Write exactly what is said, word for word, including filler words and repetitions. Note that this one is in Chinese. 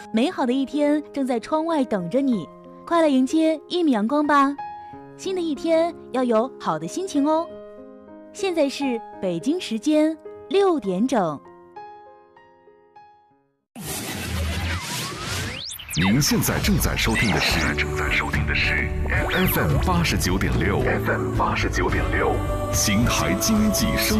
美好的一天正在窗外等着你，快来迎接一米阳光吧！新的一天要有好的心情哦。现在是北京时间六点整。 您现在正在收听的是正在收听的是 F M 八十九点六 F M 八十九点六，邢台经济生